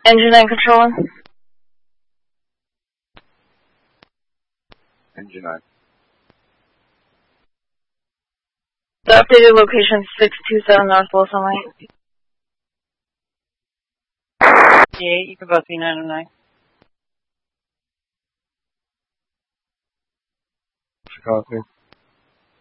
Engine 9 controlling. Engine 9. The updated location 627 North Wilson Lane. Yeah, you can both be 909. Chicago.